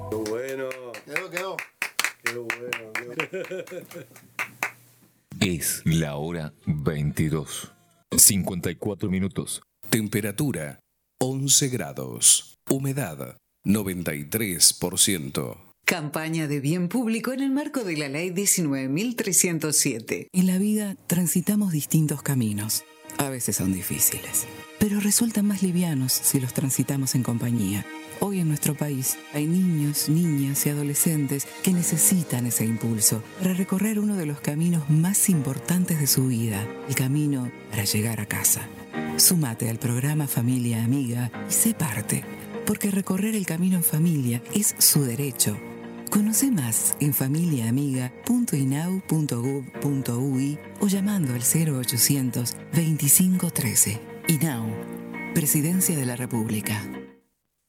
Qué bueno. Quedó. Qué bueno. Es la hora 22. 54 minutos. Temperatura 11 grados. Humedad 93%. Campaña de bien público en el marco de la Ley 19.307. En la vida transitamos distintos caminos. A veces son difíciles, pero resultan más livianos si los transitamos en compañía. Hoy en nuestro país hay niños, niñas y adolescentes que necesitan ese impulso para recorrer uno de los caminos más importantes de su vida, el camino para llegar a casa. Súmate al programa Familia Amiga y sé parte, porque recorrer el camino en familia es su derecho. Conoce más en familiaamiga.inau.gov.ui o llamando al 0800 2513. INAU, Presidencia de la República.